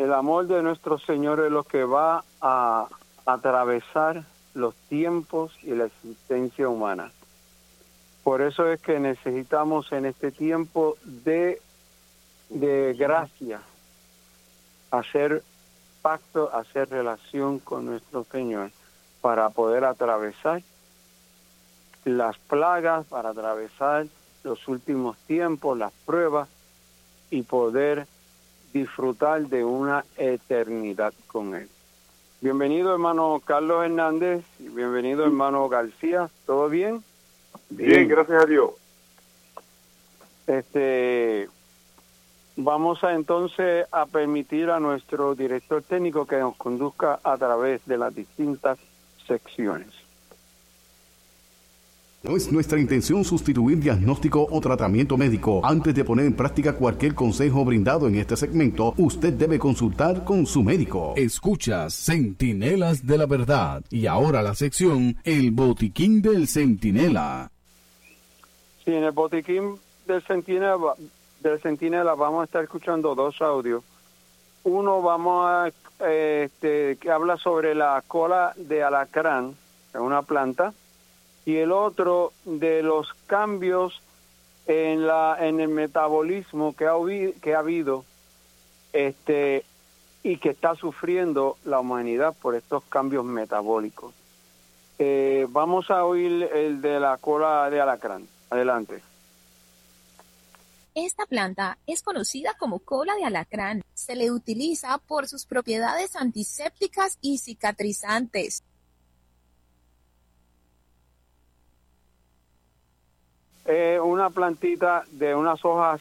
el amor de nuestro Señor es lo que va a atravesar los tiempos y la existencia humana. Por eso es que necesitamos en este tiempo de gracia hacer pacto, hacer relación con nuestro Señor para poder atravesar las plagas, para atravesar los últimos tiempos, las pruebas y poder disfrutar de una eternidad con Él. Bienvenido, hermano Carlos Hernández, y bienvenido, hermano García. ¿Todo bien? Bien, gracias a Dios. Vamos entonces a permitir a nuestro director técnico que nos conduzca a través de las distintas secciones. No es nuestra intención sustituir diagnóstico o tratamiento médico. Antes de poner en práctica cualquier consejo brindado en este segmento, usted debe consultar con su médico. Escuchas Centinelas de la Verdad. Y ahora la sección El Botiquín del Centinela. Sí, en el Botiquín del Centinela vamos a estar escuchando dos audios. Uno que habla sobre la cola de alacrán, es una planta, y el otro de los cambios en el metabolismo que ha habido y que está sufriendo la humanidad por estos cambios metabólicos. Vamos a oír el de la cola de alacrán. Adelante. Esta planta es conocida como cola de alacrán. Se le utiliza por sus propiedades antisépticas y cicatrizantes. Una plantita de unas hojas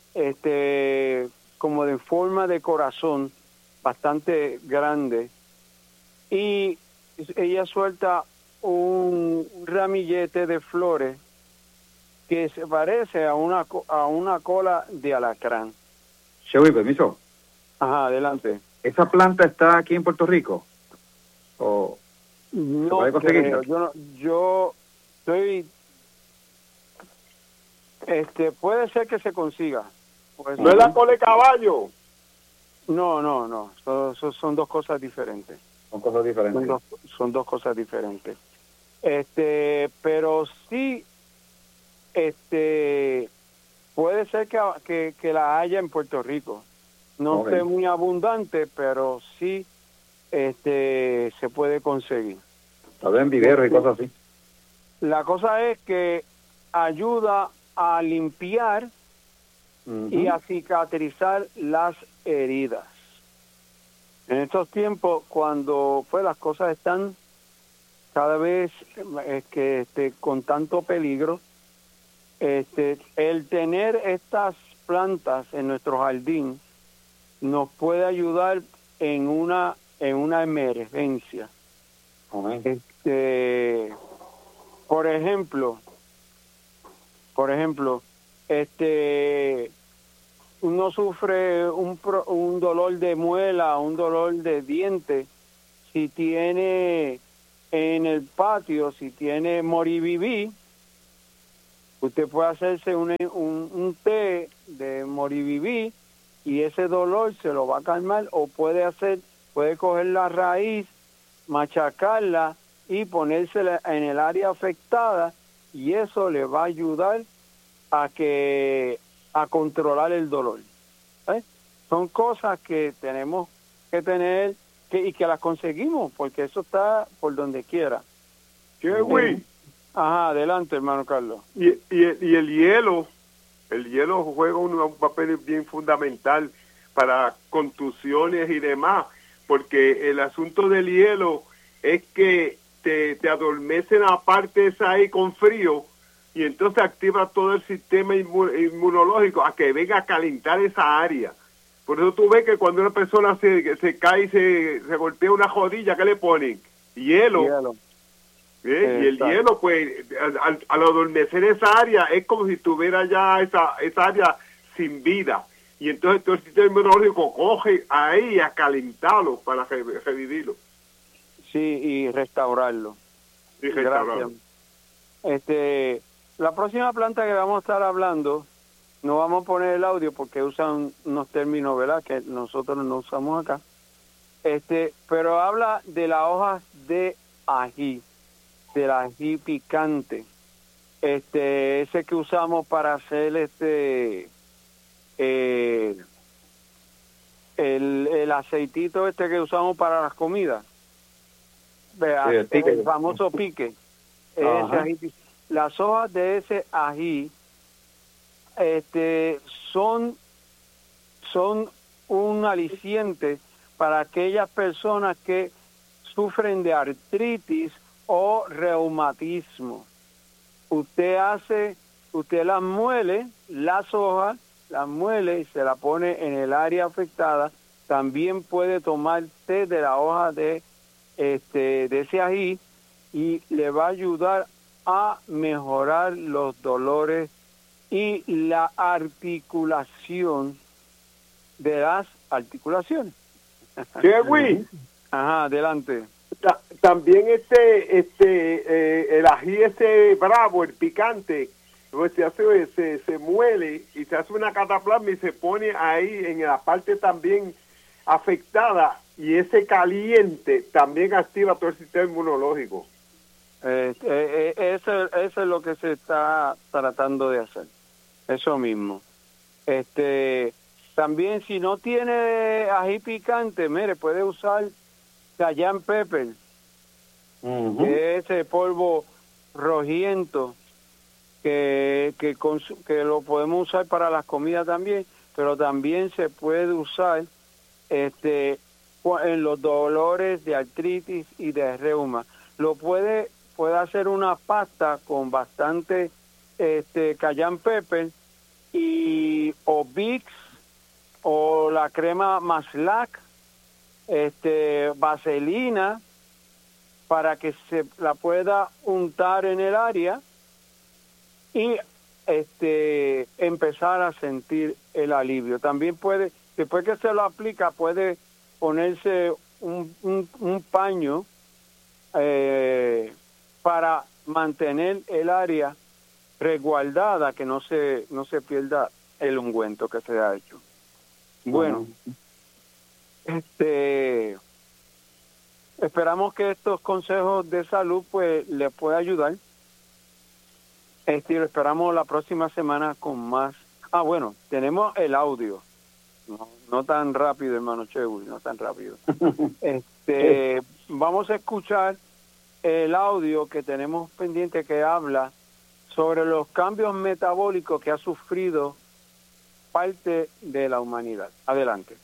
como de forma de corazón, bastante grande, y ella suelta un ramillete de flores que se parece a una cola de alacrán. Chewy, permiso. Ajá, adelante. ¿Esa planta está aquí en Puerto Rico? ¿O no se puede conseguir? Creo. Yo estoy... puede ser que se consiga. ¿No es la cola de caballo? No. Son dos cosas diferentes. Son cosas diferentes. Son dos cosas diferentes. Pero sí, puede ser que la haya en Puerto Rico. No esté muy abundante, pero sí se puede conseguir. Tal vez en viveros y cosas así. La cosa es que ayuda a limpiar y a cicatrizar las heridas. En estos tiempos, cuando pues las cosas están cada vez con tanto peligro, el tener estas plantas en nuestro jardín nos puede ayudar en una emergencia. Amén. Por ejemplo, uno sufre un dolor de muela, un dolor de diente, si tiene en el patio, si tiene moribibí, usted puede hacerse un té de moribibí y ese dolor se lo va a calmar, o puede coger la raíz, machacarla y ponérsela en el área afectada, y eso le va a ayudar a controlar el dolor. Son cosas que tenemos que tener y que las conseguimos, porque eso está por donde quiera. Chewy. Ajá, adelante, hermano Carlos. Y el hielo juega un papel bien fundamental para contusiones y demás, porque el asunto del hielo es que te adormece la parte esa ahí con frío, y entonces activa todo el sistema inmunológico a que venga a calentar esa área. Por eso tú ves que cuando una persona se cae y se golpea una rodilla, ¿qué le ponen? Hielo. Y el hielo, pues, al adormecer esa área, es como si tuviera ya esa área sin vida. Y entonces todo el sistema inmunológico coge ahí a calentarlo para revivirlo. Sí, y restaurarlo. Gracias. La próxima planta que vamos a estar hablando no vamos a poner el audio porque usan unos términos, ¿verdad?, que nosotros no usamos acá. Pero habla de las hojas de ají, del ají picante, ese que usamos para hacer el aceitito que usamos para las comidas, el famoso pique. Ese ají, las hojas de ese ají son un aliciente para aquellas personas que sufren de artritis o reumatismo. Usted las muele, las hojas, las muele y se la pone en el área afectada. También puede tomar té de la hoja de ese ají y le va a ayudar a mejorar los dolores y la articulación de las articulaciones. Chewy. Ajá, adelante. También el ají ese bravo, el picante, pues se muele y se hace una cataplasma y se pone ahí en la parte también afectada, y ese caliente también activa todo el sistema inmunológico. Eso es lo que se está tratando de hacer, eso mismo. También, si no tiene ají picante, mire, puede usar cayenne pepper, ese polvo rojiento que lo podemos usar para las comidas también, pero también se puede usar en los dolores de artritis y de reuma. Puede hacer una pasta con bastante cayenne pepper o Vicks o la crema Maslak, vaselina, para que se la pueda untar en el área y empezar a sentir el alivio. También puede, después que se lo aplica, puede ponerse un paño para mantener el área resguardada, que no se pierda el ungüento que se ha hecho. Bueno, esperamos que estos consejos de salud pues les pueda ayudar. Lo esperamos la próxima semana con más. Bueno, tenemos el audio. No tan rápido, hermano Chewy, no tan rápido. Vamos a escuchar el audio que tenemos pendiente, que habla sobre los cambios metabólicos que ha sufrido parte de la humanidad. Adelante.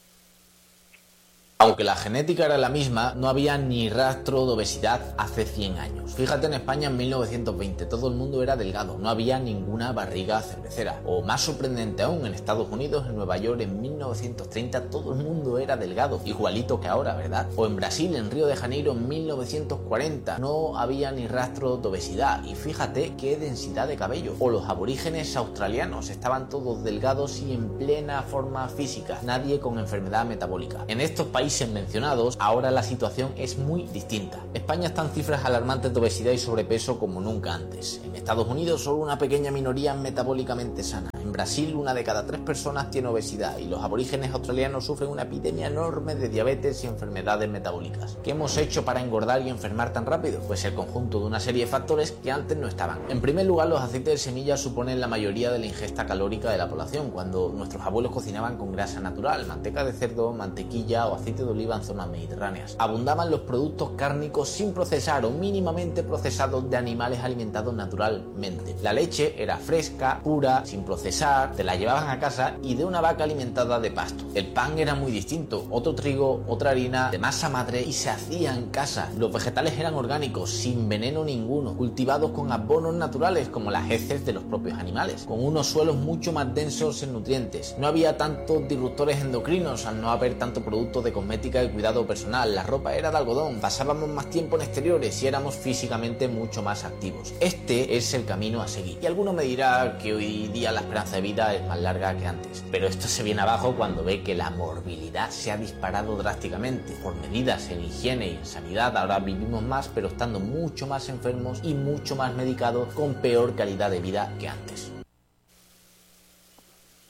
Aunque la genética era la misma, no había ni rastro de obesidad hace 100 años. Fíjate, en España en 1920 todo el mundo era delgado, no había ninguna barriga cervecera. O más sorprendente aún, en Estados Unidos, en Nueva York en 1930 todo el mundo era delgado, igualito que ahora, ¿verdad? O en Brasil, en Río de Janeiro en 1940 no había ni rastro de obesidad, y fíjate qué densidad de cabello. O los aborígenes australianos estaban todos delgados y en plena forma física, nadie con enfermedad metabólica. En estos países mencionados, ahora la situación es muy distinta. España está en cifras alarmantes de obesidad y sobrepeso como nunca antes. En Estados Unidos solo una pequeña minoría metabólicamente sana. En Brasil 1 de cada 3 personas tiene obesidad, y los aborígenes australianos sufren una epidemia enorme de diabetes y enfermedades metabólicas. ¿Qué hemos hecho para engordar y enfermar tan rápido? Pues el conjunto de una serie de factores que antes no estaban. En primer lugar, los aceites de semilla suponen la mayoría de la ingesta calórica de la población, cuando nuestros abuelos cocinaban con grasa natural, manteca de cerdo, mantequilla o aceite de oliva en zonas mediterráneas. Abundaban los productos cárnicos sin procesar o mínimamente procesados de animales alimentados naturalmente. La leche era fresca, pura, sin procesar, te la llevaban a casa y de una vaca alimentada de pasto. El pan era muy distinto, otro trigo, otra harina, de masa madre, y se hacía en casa. Los vegetales eran orgánicos, sin veneno ninguno, cultivados con abonos naturales como las heces de los propios animales, con unos suelos mucho más densos en nutrientes. No había tantos disruptores endocrinos al no haber tanto producto de cosmética y cuidado personal. La ropa era de algodón, pasábamos más tiempo en exteriores y éramos físicamente mucho más activos. Este es el camino a seguir. Y alguno me dirá que hoy día la esperanza de vida es más larga que antes, pero esto se viene abajo cuando ve que la morbilidad se ha disparado drásticamente. Por medidas en higiene y en sanidad ahora vivimos más, pero estando mucho más enfermos y mucho más medicados, con peor calidad de vida que antes.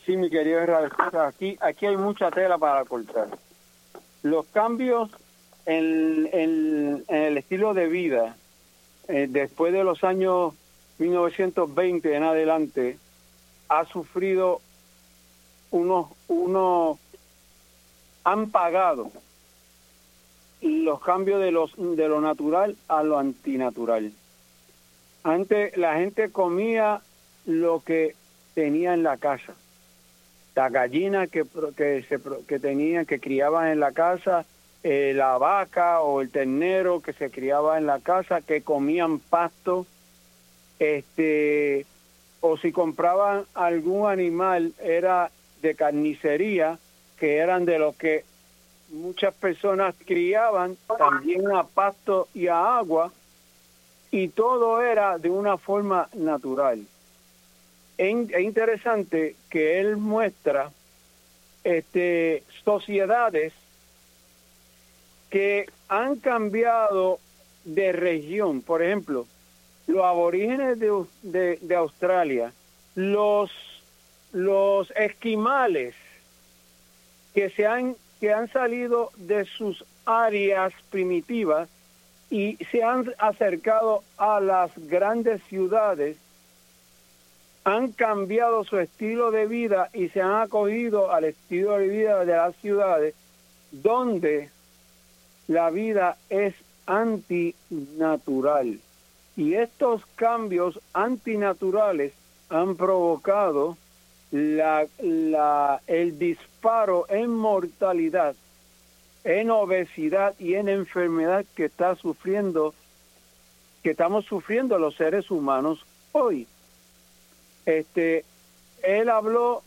Sí, mi querido Israel, aquí hay mucha tela para cortar. Los cambios en el estilo de vida, después de los años 1920 en adelante, ha sufrido han pagado los cambios de lo natural a lo antinatural. Antes la gente comía lo que tenía en la casa. Las gallinas que tenían, que criaban en la casa, la vaca o el ternero que se criaba en la casa, que comían pasto, o si compraban algún animal era de carnicería, que eran de los que muchas personas criaban también a pasto y a agua, y todo era de una forma natural. Es interesante que él muestra sociedades que han cambiado de región. Por ejemplo, los aborígenes de Australia, los esquimales que han salido de sus áreas primitivas y se han acercado a las grandes ciudades, han cambiado su estilo de vida y se han acogido al estilo de vida de las ciudades, donde la vida es antinatural. Y estos cambios antinaturales han provocado el disparo en mortalidad, en obesidad y en enfermedad que estamos sufriendo los seres humanos hoy. Él habló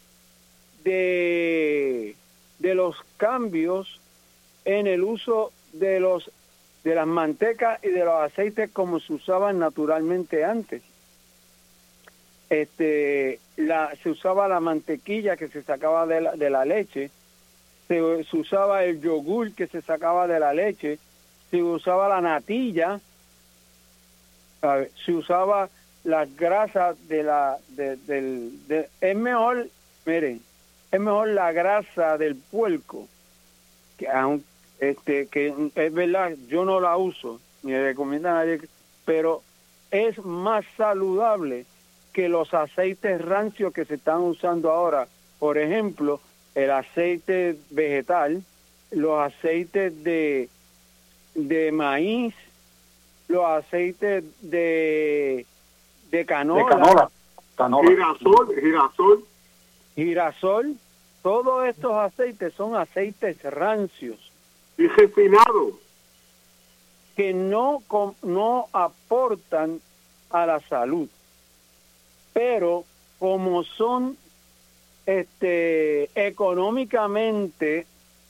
de los cambios en el uso de las mantecas y de los aceites como se usaban naturalmente antes. Se usaba la mantequilla que se sacaba de la leche, se usaba el yogur que se sacaba de la leche, se usaba la natilla, se usaba las grasas es mejor la grasa del puerco, que es verdad, yo no la uso, ni le recomiendo a nadie, pero es más saludable que los aceites rancios que se están usando ahora. Por ejemplo, el aceite vegetal, los aceites de maíz, los aceites de canola. Girasol, todos estos aceites son aceites rancios y refinados, que no aportan a la salud, pero como son económicamente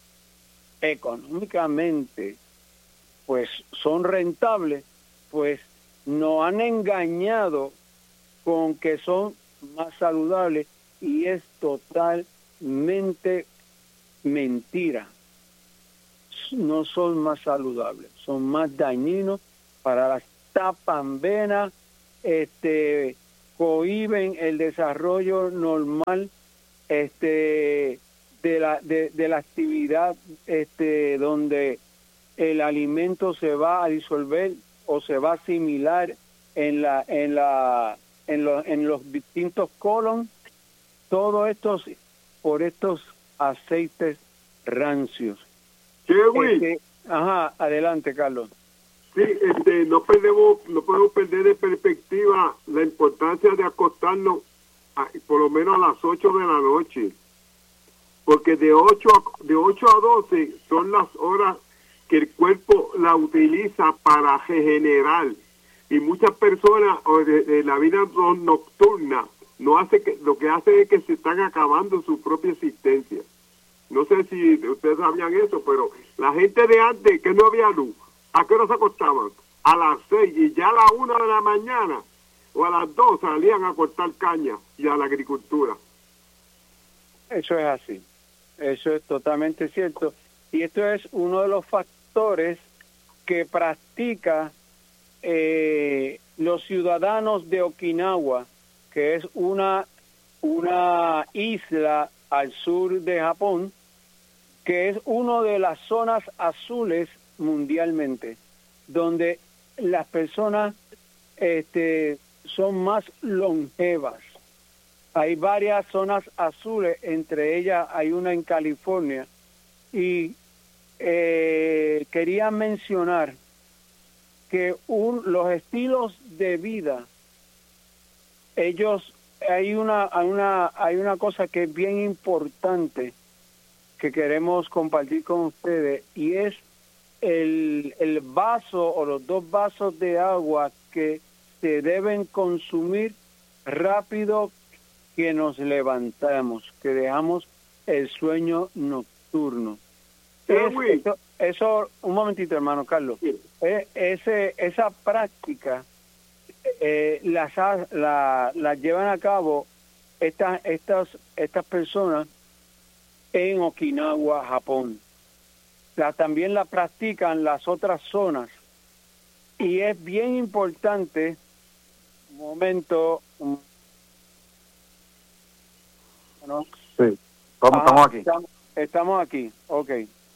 pues son rentables, pues nos han engañado con que son más saludables, y es totalmente mentira. No son más saludables, son más dañinos para las tapan-venas, cohíben el desarrollo normal de la actividad donde el alimento se va a disolver o se va a asimilar en los distintos colon, todo esto por estos aceites rancios. Adelante, Carlos. Sí, no podemos perder de perspectiva la importancia de acostarnos por lo menos a las 8 de la noche, porque de 8 a 12 son las horas que el cuerpo la utiliza para regenerar, y muchas personas de la vida nocturna lo que hacen es que se están acabando su propia existencia. No sé si ustedes sabían eso, pero la gente de antes, que no había luz, ¿a qué hora se acostaban? A las 6, y ya a las 1 de la mañana o a las 2 salían a cortar caña y a la agricultura. Eso es así, eso es totalmente cierto, y esto es uno de los factores que practica los ciudadanos de Okinawa, que es una una isla al sur de Japón, que es una de las zonas azules mundialmente, donde las personas son más longevas. Hay varias zonas azules, entre ellas hay una en California, y quería mencionar que los estilos de vida, hay una cosa que es bien importante que queremos compartir con ustedes, y es el vaso o los 2 vasos de agua que se deben consumir rápido que nos levantamos, que dejamos el sueño nocturno. Eso, un momentito, hermano Carlos. Sí. Esa práctica la llevan a cabo estas personas en Okinawa, Japón. También la practican las otras zonas. Y es bien importante, un momento. ¿No? Sí, estamos aquí. Estamos aquí, ok.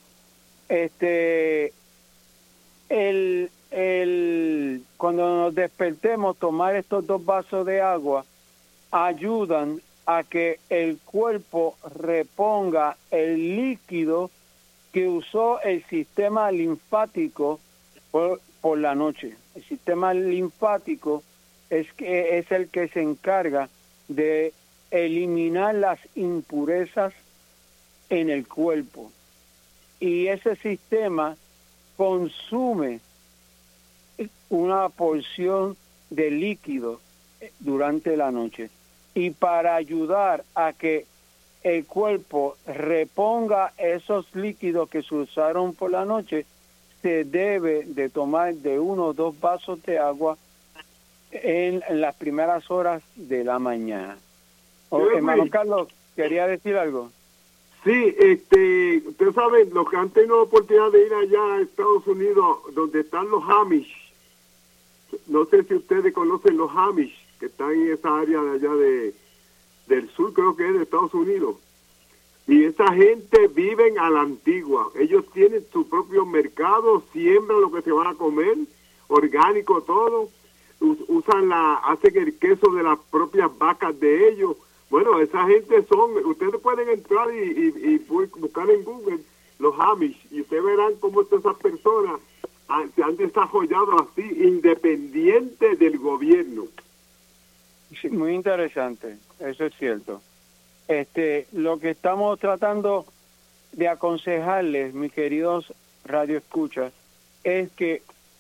Cuando nos despertemos, tomar estos 2 vasos de agua ayudan a que el cuerpo reponga el líquido que usó el sistema linfático por la noche. El sistema linfático es el que se encarga de eliminar las impurezas en el cuerpo. Y ese sistema consume una porción de líquido durante la noche. Y para ayudar a que el cuerpo reponga esos líquidos que se usaron por la noche, se debe de tomar de 1 o 2 vasos de agua en las primeras horas de la mañana. Hermano Carlos, ¿quería decir algo? Sí, usted sabe, los que han tenido la oportunidad de ir allá a Estados Unidos, donde están los Amish, no sé si ustedes conocen los Amish, que están en esa área de allá del sur, creo que es de Estados Unidos, y esa gente viven a la antigua. Ellos tienen su propio mercado, siembran lo que se van a comer, orgánico todo, hacen el queso de las propias vacas de ellos. Bueno, esa gente ustedes pueden entrar y buscar en Google los Amish, y ustedes verán cómo esas personas se han desarrollado así, independientes del gobierno. Sí, muy interesante, eso es cierto. Lo que estamos tratando de aconsejarles, mis queridos radioescuchas, es que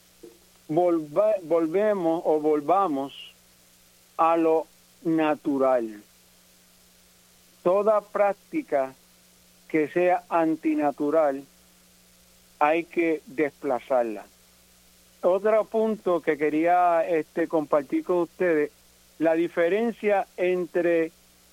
volvamos a lo natural. Toda práctica que sea antinatural hay que desplazarla. Otro punto que quería compartir con ustedes, la diferencia entre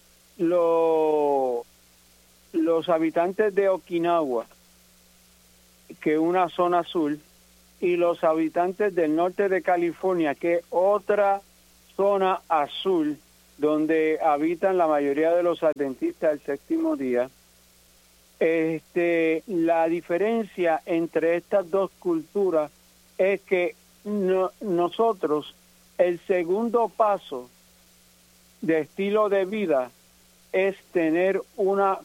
los habitantes de Okinawa, que es una zona azul, y los habitantes del norte de California, que es otra zona azul, donde habitan la mayoría de los adventistas del séptimo día. La diferencia entre estas 2 culturas es que nosotros, el segundo paso de estilo de vida es tener una